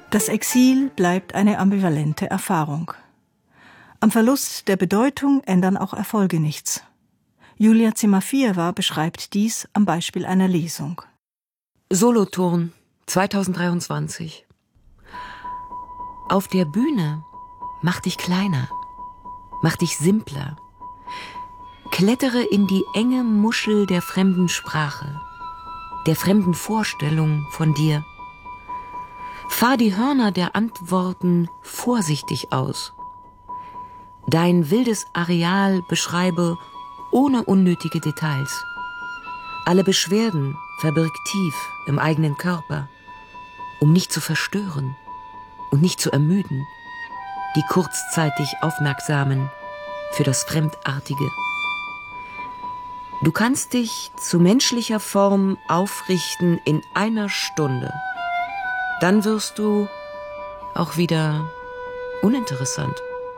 Das Exil bleibt eine ambivalente Erfahrung. Am Verlust der Bedeutung ändern auch Erfolge nichts. Julia Zimafiewa beschreibt dies am Beispiel einer Lesung. Solothurn, 2023. Auf der Bühne mach dich kleiner, mach dich simpler. Klettere in die enge Muschel der fremden Sprache, der fremden Vorstellung von dir. Fahr die Hörner der Antworten vorsichtig aus. Dein wildes Areal beschreibe ohne unnötige Details. Alle Beschwerden verbirg tief im eigenen Körper, um nicht zu verstören und nicht zu ermüden, die kurzzeitig Aufmerksamen für das Fremdartige. Du kannst dich zu menschlicher Form aufrichten in einer Stunde. Dann wirst du auch wieder uninteressant.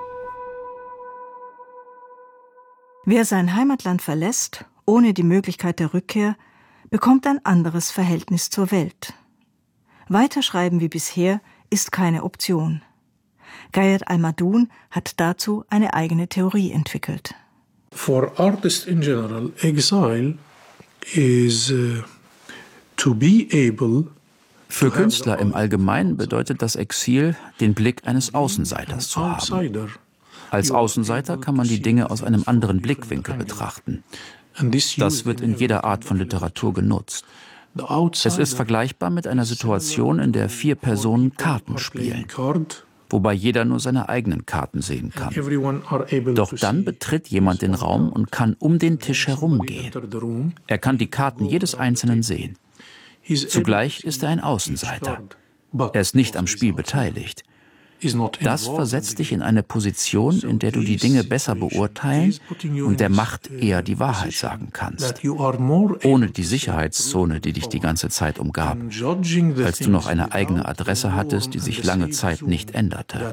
Wer sein Heimatland verlässt, ohne die Möglichkeit der Rückkehr, bekommt ein anderes Verhältnis zur Welt. Weiterschreiben wie bisher ist keine Option. Gayed Al-Madun hat dazu eine eigene Theorie entwickelt. For artists in general, exile is to be able. Für Künstler im Allgemeinen bedeutet das Exil, den Blick eines Außenseiters zu haben. Als Außenseiter kann man die Dinge aus einem anderen Blickwinkel betrachten. Das wird in jeder Art von Literatur genutzt. Es ist vergleichbar mit einer Situation, in der 4 Personen Karten spielen, wobei jeder nur seine eigenen Karten sehen kann. Doch dann betritt jemand den Raum und kann um den Tisch herumgehen. Er kann die Karten jedes Einzelnen sehen. Zugleich ist er ein Außenseiter. Er ist nicht am Spiel beteiligt. Das versetzt dich in eine Position, in der du die Dinge besser beurteilen und der Macht eher die Wahrheit sagen kannst, ohne die Sicherheitszone, die dich die ganze Zeit umgab, als du noch eine eigene Adresse hattest, die sich lange Zeit nicht änderte.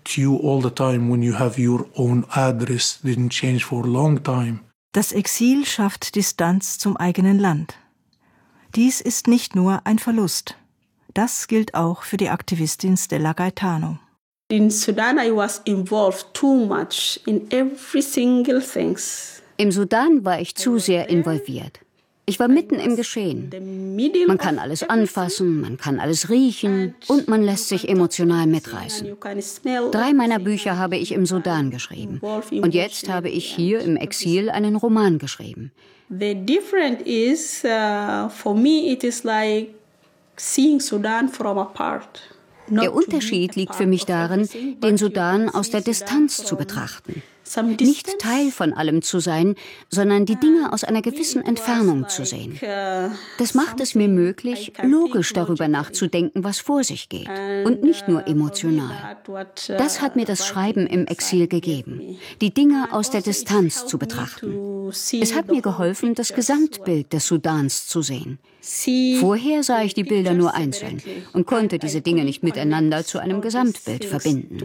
Das Exil schafft Distanz zum eigenen Land. Dies ist nicht nur ein Verlust. Das gilt auch für die Aktivistin Stella Gaetano. In Sudan I was involved too much in every single things. Im Sudan war ich zu sehr involviert. Ich war mitten im Geschehen. Man kann alles anfassen, man kann alles riechen und man lässt sich emotional mitreißen. 3 meiner Bücher habe ich im Sudan geschrieben. Und jetzt habe ich hier im Exil einen Roman geschrieben. The difference is, for me it is like seeing Sudan from apart. Der Unterschied liegt für mich darin, den Sudan aus der Distanz zu betrachten. Nicht Teil von allem zu sein, sondern die Dinge aus einer gewissen Entfernung zu sehen. Das macht es mir möglich, logisch darüber nachzudenken, was vor sich geht, und nicht nur emotional. Das hat mir das Schreiben im Exil gegeben, die Dinge aus der Distanz zu betrachten. Es hat mir geholfen, das Gesamtbild des Sudans zu sehen. Vorher sah ich die Bilder nur einzeln und konnte diese Dinge nicht miteinander zu einem Gesamtbild verbinden.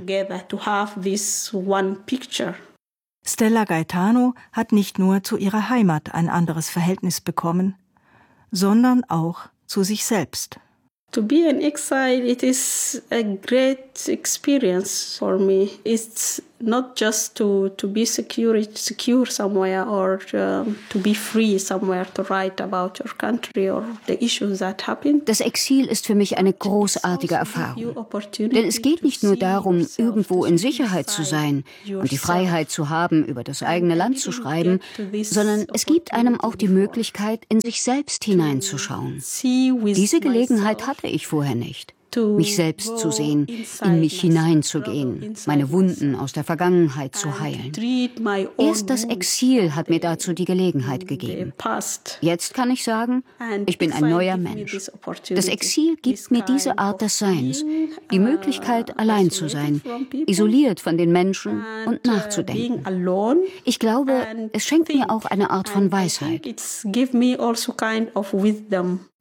Stella Gaetano hat nicht nur zu ihrer Heimat ein anderes Verhältnis bekommen, sondern auch zu sich selbst. To be in exile, it is a great experience for me. It's not just to be secure somewhere or to be free somewhere to write about your country or the issues that happen. Das Exil ist für mich eine großartige Erfahrung. Denn es geht nicht nur darum, irgendwo in Sicherheit zu sein und die Freiheit zu haben, über das eigene Land zu schreiben, sondern es gibt einem auch die Möglichkeit, in sich selbst hineinzuschauen. Diese Gelegenheit hatte ich vorher nicht. Mich selbst zu sehen, in mich hineinzugehen, meine Wunden aus der Vergangenheit zu heilen. Erst das Exil hat mir dazu die Gelegenheit gegeben. Jetzt kann ich sagen, ich bin ein neuer Mensch. Das Exil gibt mir diese Art des Seins, die Möglichkeit, allein zu sein, isoliert von den Menschen und nachzudenken. Ich glaube, es schenkt mir auch eine Art von Weisheit.